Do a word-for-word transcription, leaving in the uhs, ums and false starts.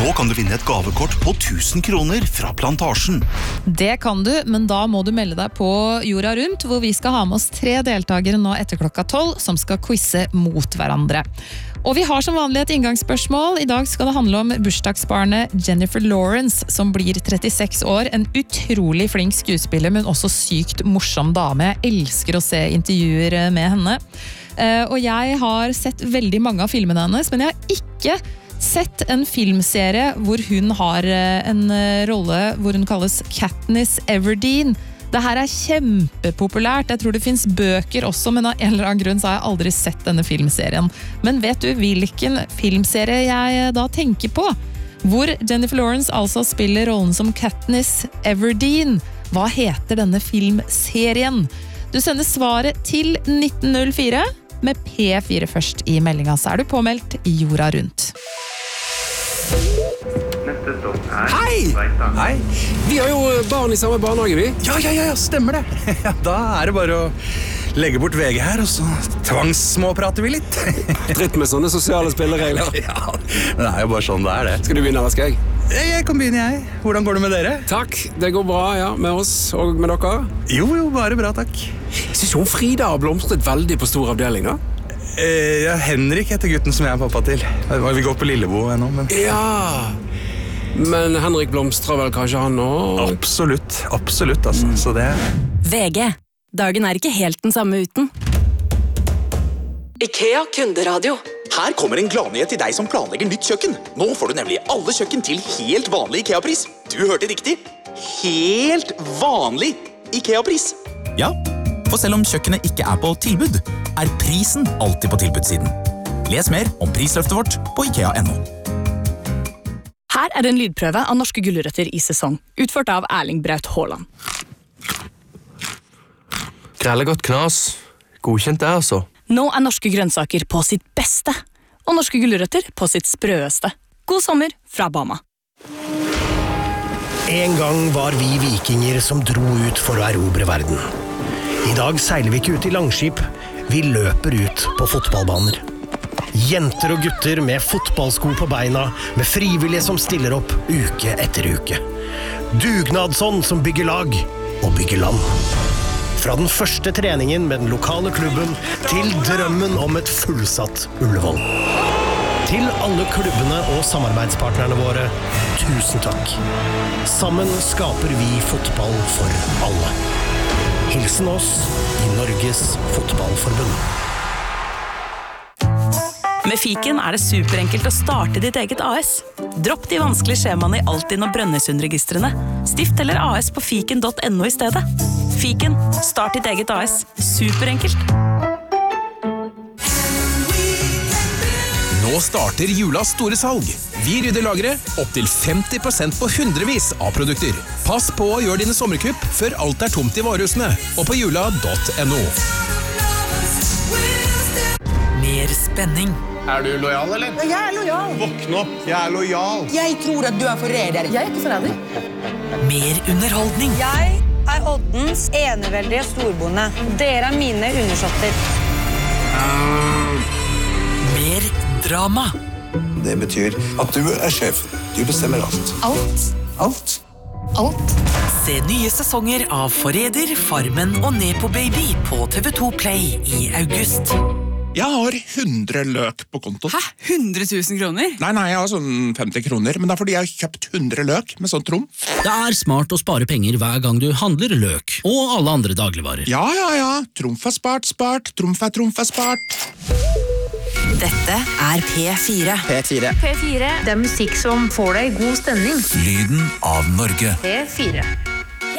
Nå kan du vinne et gavekort på tusen kroner fra Plantasjen. Det kan du, men da må du melde deg på Jorda Rundt, hvor vi skal ha med oss tre deltakere nå etter klokka tolv, som skal quizze mot hverandre. Og vi har som vanlig et inngangsspørsmål. I dag skal det handle om bursdagsbarnet Jennifer Lawrence, som blir trettiseks år. En utrolig flink skuespiller, men også sykt morsom dame. Jeg elsker å se intervjuer med henne. Og jeg har sett veldig mange av filmene hennes, men jeg har ikke sett en filmserie hvor hun har en rolle hvor hun kalles Katniss Everdeen. Det her er kjempepopulært. Jeg tror det finnes bøker også, men av en eller annen grunn så har jeg aldri sett denne filmserien. Men vet du hvilken filmserie jeg da tenker på? Hvor Jennifer Lawrence altså spiller rollen som Katniss Everdeen. Hva heter denne filmserien? Du sender svaret til nitten null fire med P fire først i meldinga, så er du påmeldt i Jorda Rundt. Hei! Hei! Vi har jo barn i samme barnehage, vi. Ja, ja, ja, stemmer det. Ja, da er det bare å legge bort V G her, og så tvangssmåprater vi litt. Dritt med sånne sosiale spilleregler. Ja, det er jo bare sånn det er det. Skal du begynne, eller skal jeg? Jeg kan begynne, jeg. Hvordan går det med dere? Takk, det går bra, ja, med oss og med dere. Jo, jo, bare bra, takk. Jeg synes hun Frida har blomstret veldig på stor avdeling, da. Eh, ja, Henrik heter gutten som jeg er pappa til. Vi går på Lillebo ennå, men... Ja, men Henrik blomstrer vel kanskje han nå? Absolutt, absolutt, altså. Mm. Så det... V G. Dagen er ikke helt den samme uten. IKEA kunderadio. Her kommer en gladnyhet til deg som planlegger nytt kjøkken. Nå får du nemlig alle kjøkken til helt vanlig IKEA-pris. Du hørte riktig. Helt vanlig IKEA-pris. Ja, for selv om kjøkkenet ikke er på tilbud, er prisen alltid på tilbudssiden. Les mer om prisløftet vårt på IKEA punktum no. Her er en lydprøve av norske gulrøtter i sesong, utført av Erling Braut Haaland. Grellegodt knas. Godkjent det, altså. Nå er norske grønnsaker på sitt beste, og norske gulrøtter på sitt sprøeste. God sommer fra Bama. En gang var vi vikinger som dro ut for å erobre verden. I dag seiler vi ikke ut i langskip, vi løper ut på fotballbaner. Jenter og gutter med fotballsko på beina, med frivillige som stiller opp uke etter uke. Dugnadsånd som bygger lag og bygger land. Fra den første treningen med den lokale klubben til drømmen om et fullsatt Ullevål. Til alle klubbene og samarbeidspartnerne våre, tusen takk. Sammen skaper vi fotball for alle. Hilsen oss i Norges Fotballforbund. Med Fiken er det superenkelt å starte ditt eget A S. Dropp de vanskelige skjemaene i Altinn og Brønnøysundregistrene. Stift eller A S på fiken punktum no i stedet. Fiken, start ditt eget A S. Superenkelt. Nå starter julas store salg. Vi rydder lagre opp til femti prosent på hundrevis av produkter. Pass på å gjøre dine sommerkupp før alt er tomt i varehusene. Og på jula punktum no. Mer spenning. Er du lojal, eller? Jeg er lojal. Våkn opp, jeg er lojal. Jeg tror at du er forræder. Jeg er ikke forræder. Mer underholdning. Jeg er Oddens eneveldige storbonde. Dere er mine undersåtter. Mer drama. Det betyr at du er sjef. Du bestemmer alt. Alt. Alt. Alt. Se nye sesonger av Forræder, Farmen og Nepo Baby på T V to Play i august. Jeg har hundre løk på konto. Hæ? hundre tusen kroner? Nei, nei, jeg har sånn femti kroner, men det er fordi jeg har kjøpt hundre løk med sånn trom. Det er smart å spare penger hver gang du handler løk, og alle andre dagligvarer. Ja, ja, ja. Trumf er spart, spart. Trumf er trumf er spart. Dette er P fire. P fire. P fire. Det er musikk som får deg i god stemning. Lyden av Norge. P fire.